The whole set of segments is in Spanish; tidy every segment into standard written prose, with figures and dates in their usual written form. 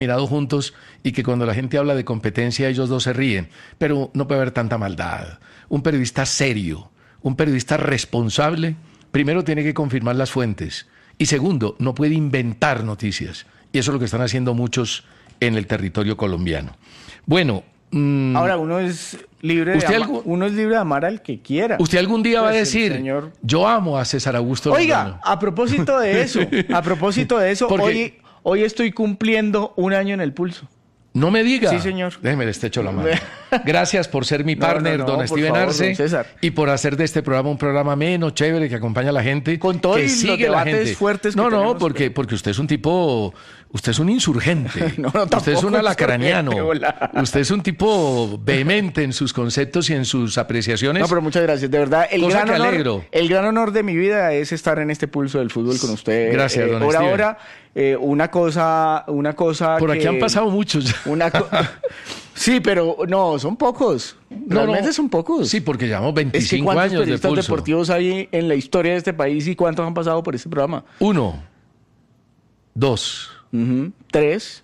mirado juntos y que cuando la gente habla de competencia ellos dos se ríen, pero no puede haber tanta maldad. Un periodista serio, un periodista responsable, primero tiene que confirmar las fuentes y segundo, no puede inventar noticias. Y eso es lo que están haciendo muchos en el territorio colombiano. Bueno, ahora uno es libre de amar al que quiera. Usted algún día va a Pues, decir, señor... yo amo a César Augusto Oiga, Londoño. a propósito de eso, Porque- hoy estoy cumpliendo un año en el pulso. No me diga. Sí, señor. Déjeme, le estrecho la mano. Gracias por ser mi partner, no, don por Steven favor, Arce, don César. y por hacer de este programa un programa menos chévere que acompaña a la gente. Con todo que y los sigue la debates gente. fuertes que No, tenemos, porque usted es un tipo, usted es un insurgente. No, usted es tampoco un alacraniano. insurgente, hola. Usted es un tipo vehemente en sus conceptos y en sus apreciaciones. No, pero muchas gracias. De verdad, Cosa que alegro. el gran honor de mi vida es estar en este pulso del fútbol con usted. Gracias, don Por Steven. ahora, una cosa Por que... aquí han pasado muchos. Sí, pero no, son pocos. Realmente no. son pocos. Sí, porque llevamos Es que 25 ¿cuántos años de periodistas pulso. deportivos hay en la historia de este país y cuántos han pasado por este programa? 1, 2. 3.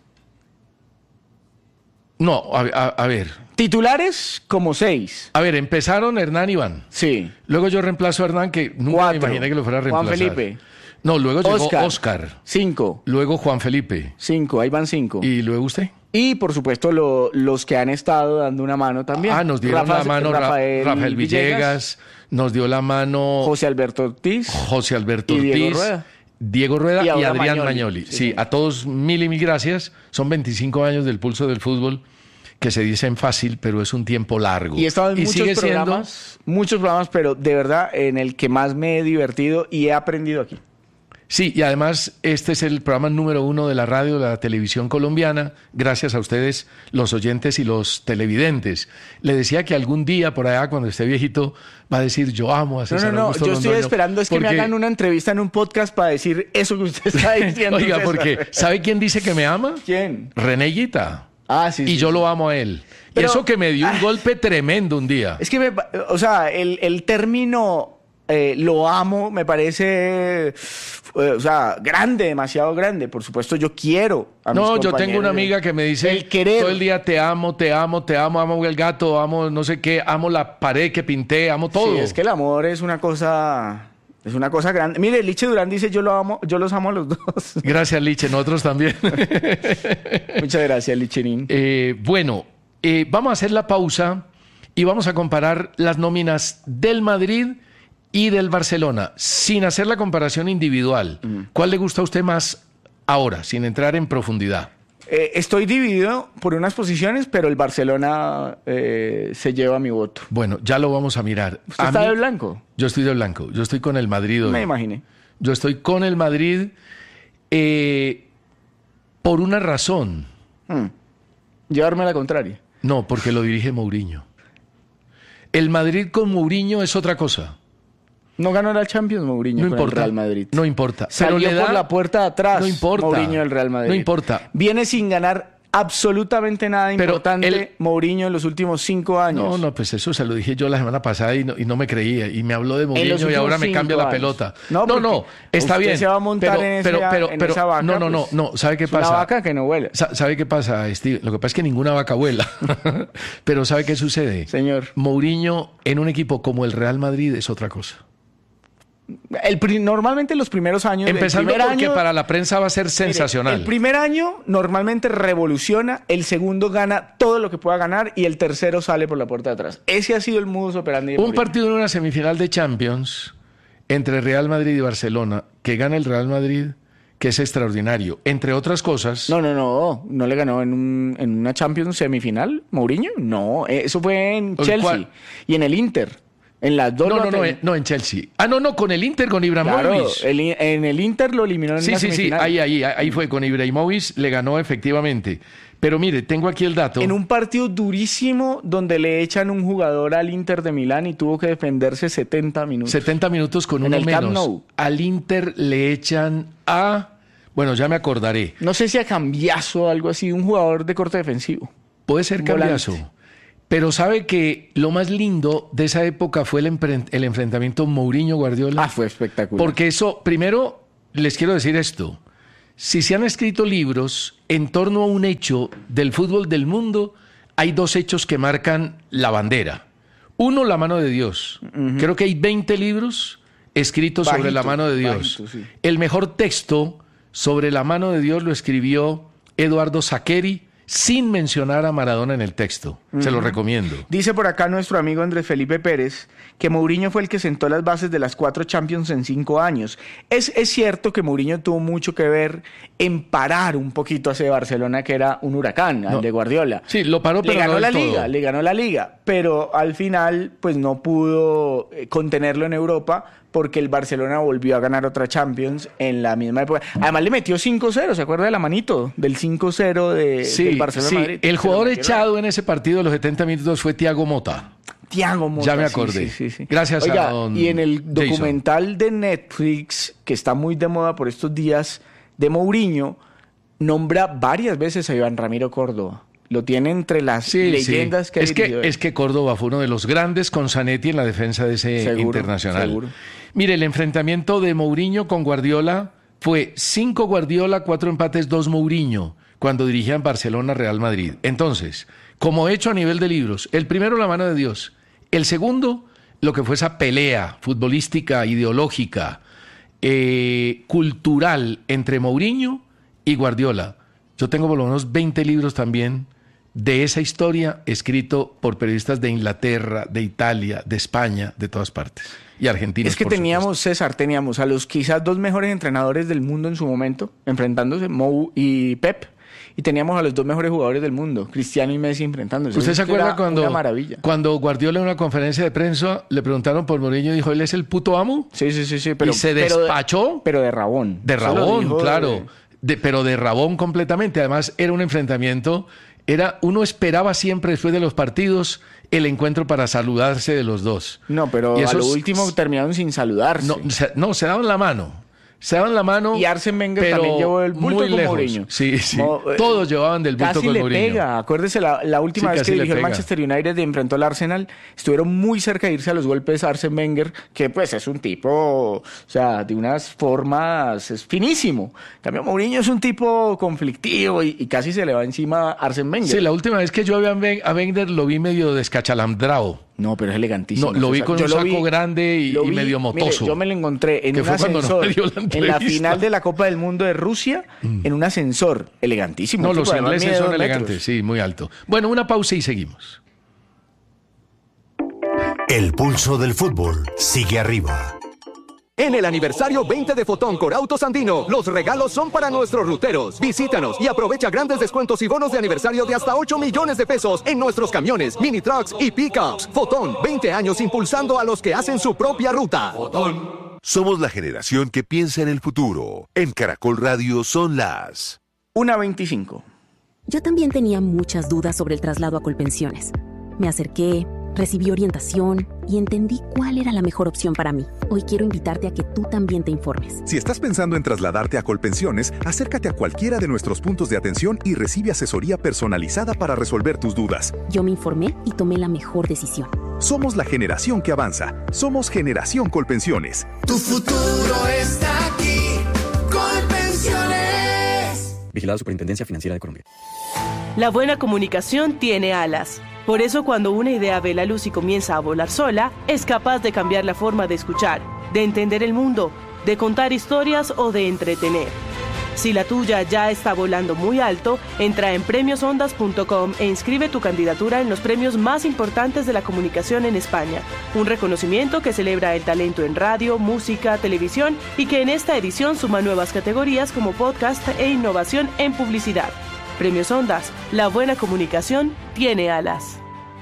No, a ver. Titulares como 6. A ver, empezaron Hernán y Iván. Sí. Luego yo reemplazo a Hernán, que nunca 4. me imaginé que lo fuera a Juan reemplazar. Felipe. No, luego llegó Oscar. 5. Luego Juan Felipe. 5, ahí van 5. ¿Y luego usted? Y por supuesto los que han estado dando una mano también. Nos dieron la mano Rafael Villegas, nos dio la mano José Alberto Ortiz. José Alberto y Ortiz, Diego Rueda. Diego Rueda Y y ahora Adrián Magnoli. Magnoli. Sí, Sí, señor. a todos mil y mil gracias. Son 25 años del pulso del fútbol, que se dicen fácil, pero es un tiempo largo. Y he estado en sigue muchos programas, pero de verdad en el que más me he divertido y he aprendido aquí. Sí, y además este es el programa número 1 de la radio, de la televisión colombiana, gracias a ustedes, los oyentes y los televidentes. Le decía que algún día por allá, cuando esté viejito, va a decir, yo amo a César Augusto Yo estoy Londoño", esperando es que me porque- hagan una entrevista en un podcast para decir eso que usted está diciendo. Oiga, César. porque ¿sabe quién dice que me ama? ¿Quién? René Higuita. Ah, sí. Y sí, yo sí. lo amo a él. Y Pero- eso que me dio un golpe tremendo un día. Es que, o sea, el término lo amo me parece, o sea, grande, demasiado grande. Por supuesto, yo quiero a mis No, yo tengo compañeros. una amiga que me dice El querer. todo el día te amo, te amo, te amo, amo el gato, amo no sé qué, amo la pared que pinté, amo todo. Sí, es que el amor es una cosa grande. Mire, Liche Durán dice, yo lo amo, yo los amo a los dos. Gracias, Liche, nosotros también. Muchas gracias, Licherín. Bueno, vamos a hacer la pausa y vamos a comparar las nóminas del Madrid y del Barcelona, sin hacer la comparación individual. ¿Cuál le gusta a usted más ahora, sin entrar en profundidad? Estoy dividido por unas posiciones, pero el Barcelona se lleva mi voto. Bueno, ya lo vamos a mirar. ¿Usted A está mí- de blanco? Yo estoy de blanco, yo estoy con el Madrid hoy. Me imaginé. Yo estoy con el Madrid por una razón. Llevarme a la contraria. No, porque lo dirige Mourinho. El Madrid con Mourinho es otra cosa. No ganó la Champions Mourinho No con importa. el Real Madrid. No importa. Salió Pero le da- por la puerta de atrás. No importa. Mourinho del Real Madrid. No importa. Viene sin ganar absolutamente nada Pero importante él- Mourinho en los últimos 5 años. No, pues eso se lo dije yo la semana pasada y no me creía. Y me habló de En los Mourinho y últimos ahora me 5 cambia la años. pelota. No, No, está usted bien. se va a montar en esa vaca, No. ¿Sabe qué es una pasa? vaca que no huele. ¿Sabe qué pasa, Steve? Lo que pasa es que ninguna vaca vuela. Pero ¿sabe qué sucede? Señor. Mourinho en un equipo como el Real Madrid es otra cosa. Normalmente los primeros años. Empezando el primer porque año, para la prensa va a ser mire, sensacional. el primer año normalmente revoluciona, el segundo gana todo lo que pueda ganar y el tercero sale por la puerta de atrás. Ese ha sido el modus operandi de Un Mourinho. partido en una semifinal de Champions entre Real Madrid y Barcelona, que gana el Real Madrid, que es extraordinario. Entre otras cosas... No le ganó en una Champions semifinal, Mourinho. No, eso fue en Chelsea ¿Cuál? y en el Inter. En las dos. No, en Chelsea. No, con el Inter, con Ibrahimovic. Claro, en el Inter lo eliminó en Sí, la sí, semifinal. ahí fue con Ibrahimovic, le ganó efectivamente. Pero mire, tengo aquí el dato. En un partido durísimo donde le echan un jugador al Inter de Milán y tuvo que defenderse 70 minutos. 70 minutos con En uno el Camp menos. Nou. Al Inter le echan a... Bueno, ya me acordaré. No sé si a Cambiaso o algo así, un jugador de corte defensivo. Puede ser Cambiaso. Volante. Pero sabe que lo más lindo de esa época fue el enfrentamiento Mourinho-Guardiola. Fue espectacular. Porque eso, primero, les quiero decir esto. si se han escrito libros en torno a un hecho del fútbol del mundo, hay dos hechos que marcan la bandera. Uno, la mano de Dios. Creo que hay 20 libros escritos sobre la mano de Dios. Bajito, sí. El mejor texto sobre la mano de Dios lo escribió Eduardo Saccheri, sin mencionar a Maradona en el texto. Se lo recomiendo. Dice por acá nuestro amigo Andrés Felipe Pérez que Mourinho fue el que sentó las bases de las 4 Champions en 5 años. Es cierto que Mourinho tuvo mucho que ver en parar un poquito a ese Barcelona que era un huracán, al de Guardiola. Sí, lo paró, pero le ganó no la del liga, todo. le ganó la liga, pero al final pues no pudo contenerlo en Europa porque el Barcelona volvió a ganar otra Champions en la misma época. Además le metió 5-0, ¿se acuerda de la manito? Del 5-0 del Barcelona sí. Madrid. El jugador echado en ese partido de los 70 minutos fue Thiago Motta. Thiago Motta. Ya me acordé. Sí. Gracias Oiga, a don y en el Jason. documental de Netflix, que está muy de moda por estos días, de Mourinho, nombra varias veces a Iván Ramiro Córdoba. Lo tiene entre las leyendas que ha dirigido él. Es que Córdoba fue uno de los grandes con Zanetti en la defensa de ese internacional. Seguro. Mire, el enfrentamiento de Mourinho con Guardiola fue 5 Guardiola, 4 empates, 2 Mourinho, cuando dirigían Barcelona Real Madrid. Entonces, como hecho a nivel de libros, el primero, la mano de Dios. El segundo, lo que fue esa pelea futbolística, ideológica, cultural entre Mourinho y Guardiola. Yo tengo por lo menos 20 libros también de esa historia escrito por periodistas de Inglaterra, de Italia, de España, de todas partes. Y argentinos, Es que por teníamos, supuesto. César, teníamos a los quizás 2 mejores entrenadores del mundo en su momento, enfrentándose, Mou y Pep. Y teníamos a los 2 mejores jugadores del mundo, Cristiano y Messi, enfrentándose. ¿Usted se Esto acuerda era una maravilla. cuando Guardiola en una conferencia de prensa le preguntaron por Mourinho y dijo, ¿él es el puto amo? Sí. Y se despachó. Pero de Rabón. De Eso lo Rabón, dijo claro. Pero de Rabón completamente. Además, era un enfrentamiento. Uno esperaba siempre después de los partidos el encuentro para saludarse de los dos. No, pero Y a lo esos- último terminaron sin saludarse. No, se daban la mano. Se daban la mano. Y Arsène Wenger pero también llevó el bulto muy con lejos. Mourinho. Sí. No, Todos llevaban del bulto casi con le Mourinho. pega. Acuérdese la última Sí, vez que casi le dirigió el pega. Manchester United y enfrentó al Arsenal, estuvieron muy cerca de irse a los golpes a Arsène Wenger, que pues es un tipo, o sea, de unas formas, es finísimo. En cambio, Mourinho es un tipo conflictivo y casi se le va encima a Arsène Wenger. Sí, la última vez que yo vi a Wenger lo vi medio descachalandrado. No, pero es elegantísimo. No, lo vi César. con Yo un lo saco grande y medio motoso. Mire, yo me lo encontré en Que un fue cuando no ascensor, me dio la en la entrevista. final de la Copa del Mundo de Rusia, en un ascensor. Elegantísimo. No, tipo, los además ingleses mide son 2 metros. elegantes, sí, muy alto. Bueno, una pausa y seguimos. El pulso del fútbol sigue arriba. En el aniversario 20 de Fotón con Autos Andino, los regalos son para nuestros ruteros. Visítanos y aprovecha grandes descuentos y bonos de aniversario de hasta 8 millones de pesos en nuestros camiones, mini trucks y pickups. Fotón, 20 años impulsando a los que hacen su propia ruta. Somos la generación que piensa en el futuro. En Caracol Radio son las 1:25. Yo también tenía muchas dudas sobre el traslado a Colpensiones. Me acerqué, recibí orientación y entendí cuál era la mejor opción para mí. Hoy quiero invitarte a que tú también te informes. Si estás pensando en trasladarte a Colpensiones, acércate a cualquiera de nuestros puntos de atención y recibe asesoría personalizada para resolver tus dudas. Yo me informé y tomé la mejor decisión. Somos la generación que avanza. Somos Generación Colpensiones. Tu futuro está aquí. Colpensiones. Vigilado Superintendencia Financiera de Colombia. La buena comunicación tiene alas. Por eso cuando una idea ve la luz y comienza a volar sola, es capaz de cambiar la forma de escuchar, de entender el mundo, de contar historias o de entretener. Si la tuya ya está volando muy alto, entra en premiosondas.com e inscribe tu candidatura en los premios más importantes de la comunicación en España. Un reconocimiento que celebra el talento en radio, música, televisión y que en esta edición suma nuevas categorías como podcast e innovación en publicidad. Premios Ondas, la buena comunicación tiene alas.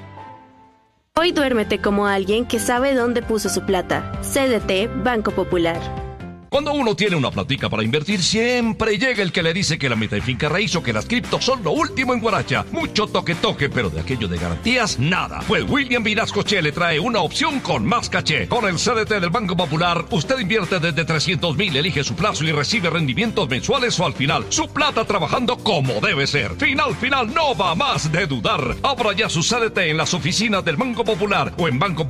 Hoy duérmete como alguien que sabe dónde puso su plata. CDT Banco Popular. Cuando uno tiene una platica para invertir, siempre llega el que le dice que la meta de finca raíz o que las criptos son lo último en Guaracha. Mucho toque, pero de aquello de garantías, nada. Pues William Vinasco Che le trae una opción con más caché. Con el CDT del Banco Popular, usted invierte desde 300,000, elige su plazo y recibe rendimientos mensuales o al final. Su plata trabajando como debe ser. Final, no va más de dudar. Abra ya su CDT en las oficinas del Banco Popular o en Banco